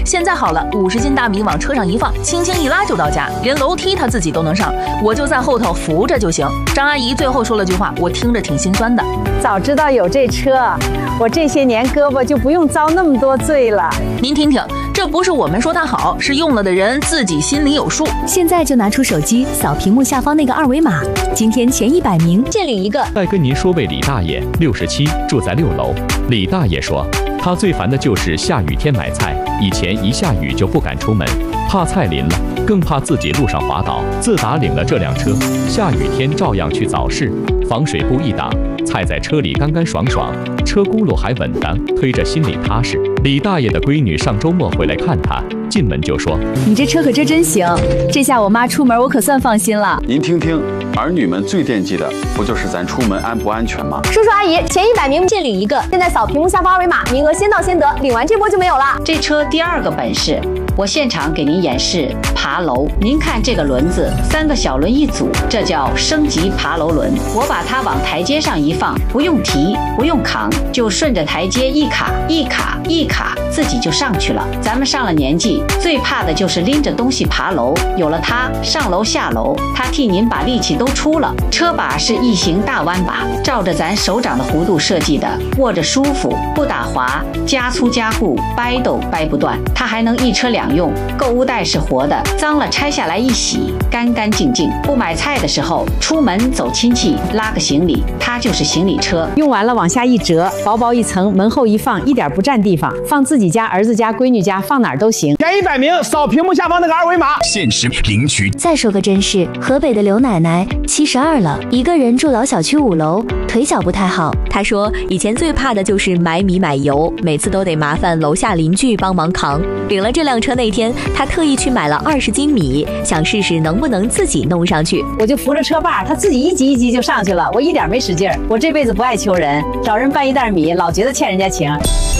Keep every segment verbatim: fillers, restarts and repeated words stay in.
现在好了，五十斤大米往车上一放，轻轻一拉就到家，连楼梯他自己都能上，我就在后头扶着就行。张阿姨最后说了句话，我听着挺心酸的。 早知道有这车，我这些年胳膊就不用遭那么多罪了。 您听听，这不是我们说它好，是用了的人自己心里有数。 现在就拿出手机扫屏幕下方那个二维码，今天前一百名限领一个。 再跟您说位李大爷，六十七，住在六楼。李大爷说，他最烦的就是下雨天买菜，以前一下雨就不敢出门，怕菜淋了，更怕自己路上滑倒。自打领了这辆车，下雨天照样去早市，防水布一挡，菜在车里干干爽爽，车轱辘还稳当，推着心里踏实。李大爷的闺女上周末回来看他，进门就说：“ 你这车可真真行，这下我妈出门我可算放心了。” 您听听，儿女们最惦记的不就是咱出门安不安全吗？ 叔叔阿姨，前一百名限领一个，现在扫屏幕下方二维码，名额先到先得，领完这波就没有了。 这车第二个本事，我现场给您演示爬楼。您看这个轮子，三个小轮一组，这叫升级爬楼轮。我把它往台阶上一放，不用提，不用扛，就顺着台阶一卡一卡一卡，自己就上去了。咱们上了年纪，最怕的就是拎着东西爬楼，有了它，上楼下楼，它替您把力气都出了。车把是异形大弯把，照着咱手掌的弧度设计的，握着舒服，不打滑，加粗加固，掰都掰不断。它还能一车两用，购物袋是活的，脏了拆下来一洗，干干净净。不买菜的时候，出门走亲戚，拉个行李，它就是行李车。 用完了往下一折，薄薄一层，门后一放，一点不占地方，放自己家、儿子家、闺女家，放哪儿都行。 前一百名扫屏幕下方那个二维码， 限时领取。 再说个真事，河北的刘奶奶七十二了，一个人住老小区五楼，腿脚不太好。她说以前最怕的就是买米买油，每次都得麻烦楼下邻居帮忙扛。领了这辆车那天，她特意去买了二十斤米，想试试能不能自己弄上去。 我就扶着车把，她自己一级一级就上去了，我一点没使劲儿。我这辈子不爱求人，找人搬一袋米，老觉得欠人家情。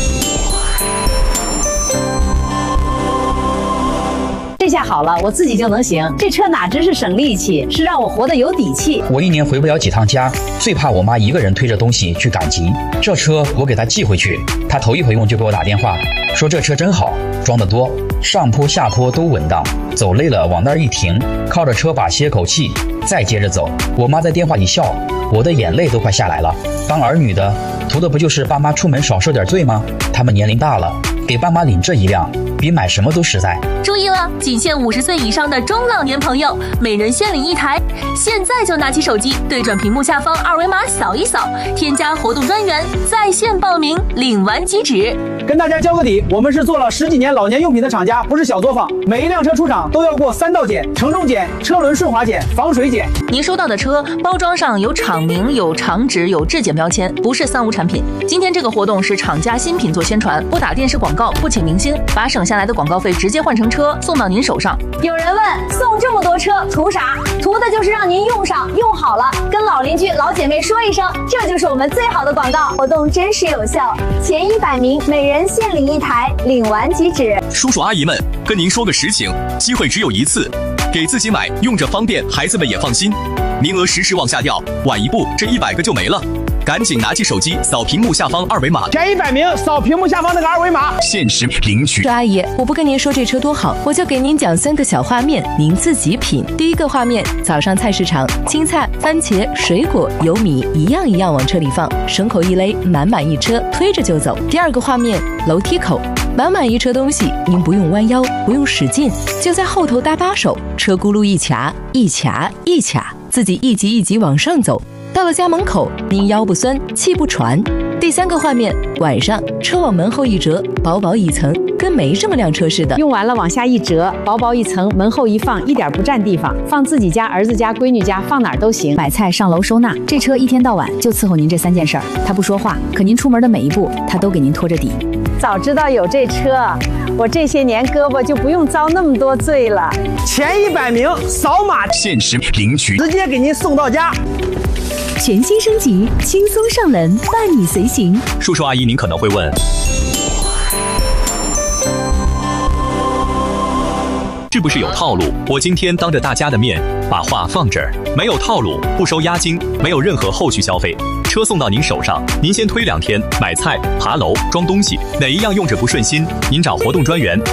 这下好了，我自己就能行。这车哪只是省力气，是让我活得有底气。 我一年回不了几趟家，最怕我妈一个人推着东西去赶集。这车我给她寄回去，她头一回用就给我打电话，说这车真好，装得多，上坡下坡都稳当，走累了往那儿一停，靠着车把歇口气，再接着走。我妈在电话里笑，我的眼泪都快下来了。当儿女的，图的不就是爸妈出门少受点罪吗？他们年龄大了，给爸妈领这一辆，比买什么都实在。 注意了，仅限五十岁以上的中老年朋友，每人限领一台。现在就拿起手机，对准屏幕下方二维码扫一扫，添加活动专员，在线报名，领完即止。 跟大家交个底，我们是做了十几年老年用品的厂家，不是小作坊。每一辆车出厂都要过三道检：承重检、车轮顺滑检、防水检。 您收到的车包装上有厂名、有厂址、有质检标签，不是三无产品。今天这个活动是厂家新品做宣传，不打电视广告，不请明星，把省下来的广告费直接换成车送到您手上。 有人问，送这么多车图啥？图的就是让您用上用好了，跟老邻居老姐妹说一声，这就是我们最好的广告。活动真实有效，前一百名每人限领一台，领完即止。 叔叔阿姨们，跟您说个实情，机会只有一次，给自己买，用着方便，孩子们也放心。名额时时往下掉，晚一步这一百个就没了。赶紧拿起手机扫屏幕下方二维码， 前一百名扫屏幕下方那个二维码， 限时领取。 阿姨，我不跟您说这车多好，我就给您讲三个小画面，您自己品。第一个画面，早上菜市场，青菜、番茄、水果、油米一样一样往车里放，绳口一勒，满满一车，推着就走。第二个画面，楼梯口，满满一车东西，您不用弯腰，不用使劲，就在后头搭把手，车轱辘一卡一卡一卡，自己一级一级往上走。到了家门口，您腰不酸，气不喘。第三个画面，晚上车往门后一折，薄薄一层，跟没这么辆车似的。用完了往下一折，薄薄一层，门后一放，一点不占地方，放自己家、儿子家、闺女家，放哪儿都行。买菜、上楼收纳，这车一天到晚就伺候您这三件事儿。他不说话，可您出门的每一步，他都给您拖着底。 早知道有这车，我这些年胳膊就不用遭那么多罪了。 前一百名扫码， 限时领取， 直接给您送到家。 全新升级，轻松上门，伴你随行。 叔叔阿姨，您可能会问，是不是有套路？我今天当着大家的面把话放这儿，没有套路，不收押金，没有任何后续消费，车送到您手上，您先推两天，买菜、爬楼、装东西，哪一样用着不顺心，您找活动专员。